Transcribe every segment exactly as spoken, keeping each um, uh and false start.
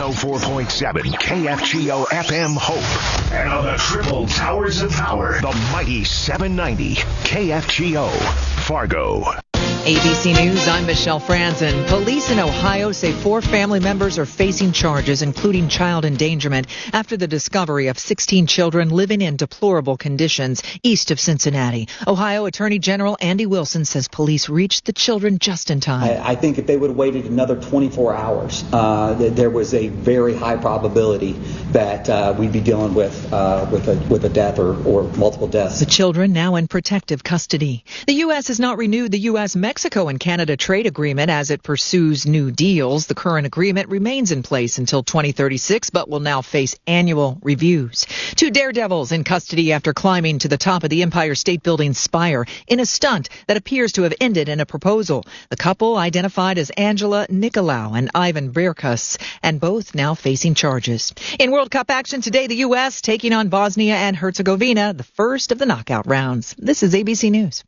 oh four point seven K F G O F M Hope. And on the triple towers of power, the mighty seven ninety K F G O Fargo. A B C News, I'm Michelle Franzen. Police in Ohio say four family members are facing charges, including child endangerment, after the discovery of sixteen children living in deplorable conditions east of Cincinnati. Ohio Attorney General Andy Wilson says police reached the children just in time. I, I think if they would have waited another twenty-four hours, uh, that there was a very high probability that uh, we'd be dealing with uh, with a with a death or, or multiple deaths. The children now in protective custody. The U S has not renewed the U S Mexico and Canada trade agreement as it pursues new deals. The current agreement remains in place until twenty thirty-six, but will now face annual reviews. Two daredevils in custody after climbing to the top of the Empire State Building's spire in a stunt that appears to have ended in a proposal. The couple identified as Angela Nicolau and Ivan Berkus, and both now facing charges. In World Cup action today, the U S taking on Bosnia and Herzegovina, the first of the knockout rounds. This is A B C News.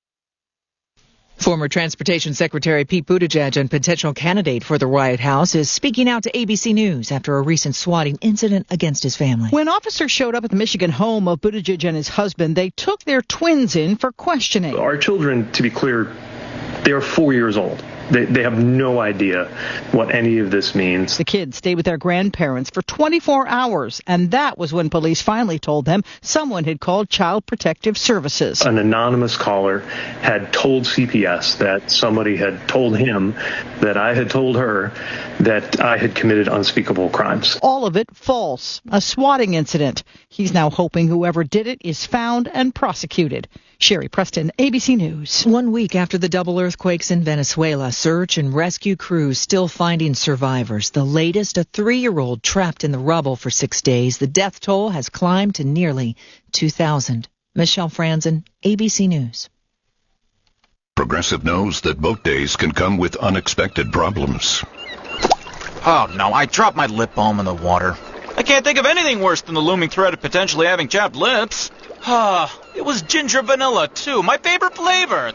Former Transportation Secretary Pete Buttigieg and potential candidate for the White House is speaking out to A B C News after a recent swatting incident against his family. When officers showed up at the Michigan home of Buttigieg and his husband, they took their twins in for questioning. Our children, to be clear, they are four years old. They, they have no idea what any of this means. The kids stayed with their grandparents for twenty-four hours, and that was when police finally told them someone had called Child Protective Services. An anonymous caller had told C P S that somebody had told him that I had told her that I had committed unspeakable crimes. All of it false. A swatting incident. He's now hoping whoever did it is found and prosecuted. Sherry Preston, A B C News. One week after the double earthquakes in Venezuela, search and rescue crews still finding survivors. The latest, a three-year-old trapped in the rubble for six days. The death toll has climbed to nearly two thousand. Michelle Franzen, A B C News. Progressive knows that boat days can come with unexpected problems. Oh, no, I dropped my lip balm in the water. I can't think of anything worse than the looming threat of potentially having chapped lips. Ah, it was ginger vanilla, too, my favorite flavor.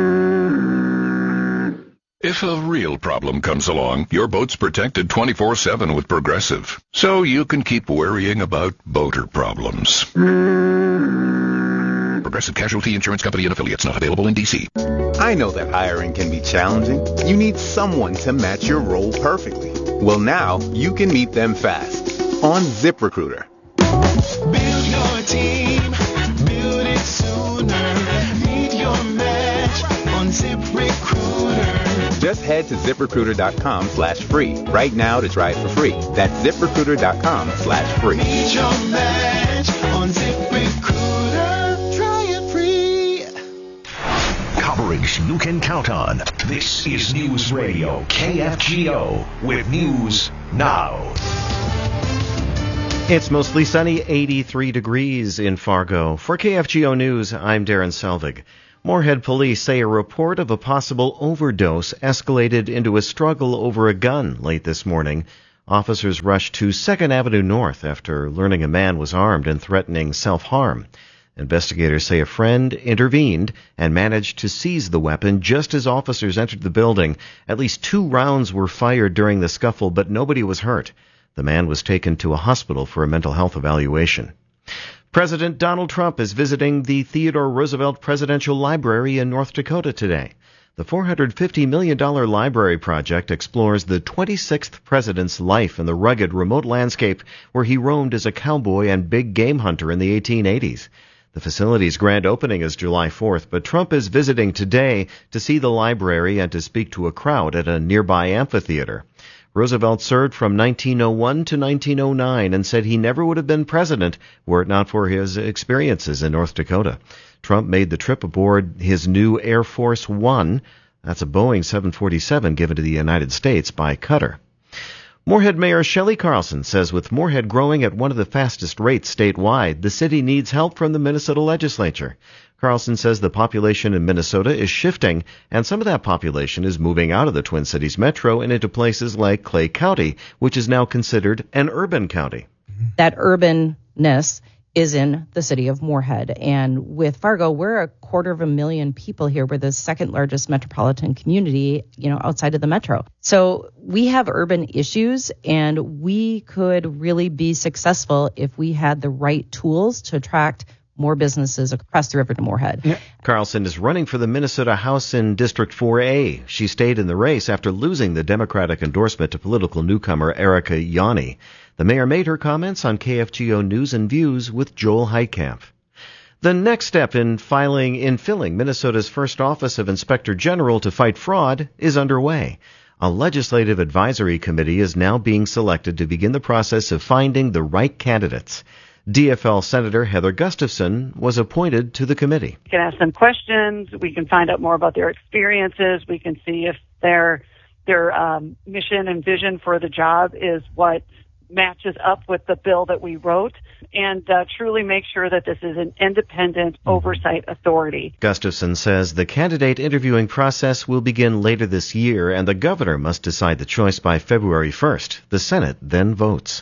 If a real problem comes along, your boat's protected twenty-four seven with Progressive, so you can keep worrying about boater problems. Progressive Casualty Insurance Company and affiliates, not available in D C. I know that hiring can be challenging. You need someone to match your role perfectly. Well, now you can meet them fast on ZipRecruiter. Build your team, build it sooner. Meet your match on ZipRecruiter. Just head to ZipRecruiter.com slash free right now to try it for free. That's ZipRecruiter.com slash free. Meet your match on ZipRecruiter. Try it free. Coverage you can count on. This is News Radio K F G O with News Now. It's mostly sunny, eighty-three degrees in Fargo. For K F G O News, I'm Darren Selvig. Moorhead police say a report of a possible overdose escalated into a struggle over a gun late this morning. Officers rushed to second Avenue North after learning a man was armed and threatening self-harm. Investigators say a friend intervened and managed to seize the weapon just as officers entered the building. At least two rounds were fired during the scuffle, but nobody was hurt. The man was taken to a hospital for a mental health evaluation. President Donald Trump is visiting the Theodore Roosevelt Presidential Library in North Dakota today. The four hundred fifty million dollars library project explores the twenty-sixth president's life in the rugged, remote landscape where he roamed as a cowboy and big game hunter in the eighteen eighties. The facility's grand opening is July fourth, but Trump is visiting today to see the library and to speak to a crowd at a nearby amphitheater. Roosevelt served from nineteen oh one to nineteen oh nine and said he never would have been president were it not for his experiences in North Dakota. Trump made the trip aboard his new Air Force One. That's a Boeing seven forty-seven given to the United States by Qatar. Moorhead Mayor Shelley Carlson says with Moorhead growing at one of the fastest rates statewide, the city needs help from the Minnesota legislature. Carlson says the population in Minnesota is shifting, and some of that population is moving out of the Twin Cities metro and into places like Clay County, which is now considered an urban county. That urbanness is in the city of Moorhead. And with Fargo, we're a quarter of a million people here. We're the second largest metropolitan community, you know, outside of the metro. So we have urban issues, and we could really be successful if we had the right tools to attract more businesses across the river to Moorhead. Yeah. Carlson is running for the Minnesota House in District four A. She stayed in the race after losing the Democratic endorsement to political newcomer Erica Yanni. The mayor made her comments on K F G O News and Views with Joel Heitkamp. The next step in filing in filling Minnesota's first office of Inspector General to fight fraud is underway. A legislative advisory committee is now being selected to begin the process of finding the right candidates. D F L Senator Heather Gustafson was appointed to the committee. We can ask them questions. We can find out more about their experiences. We can see if their their um, mission and vision for the job is what matches up with the bill that we wrote, and uh, truly make sure that this is an independent mm-hmm. oversight authority. Gustafson says the candidate interviewing process will begin later this year, and the governor must decide the choice by February first. The Senate then votes.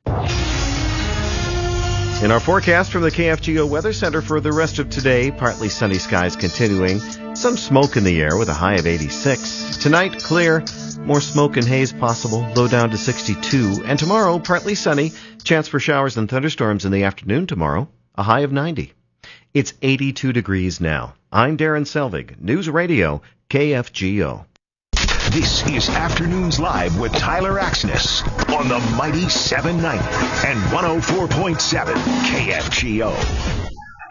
In our forecast from the K F G O Weather Center for the rest of today, partly sunny skies continuing, some smoke in the air with a high of eighty-six. Tonight, clear, more smoke and haze possible, low down to sixty-two. And tomorrow, partly sunny, chance for showers and thunderstorms in the afternoon tomorrow, a high of ninety. It's eighty-two degrees now. I'm Darren Selvig, News Radio, K F G O. This is Afternoons Live with Tyler Axness on the Mighty seven ninety and one oh four point seven K F G O.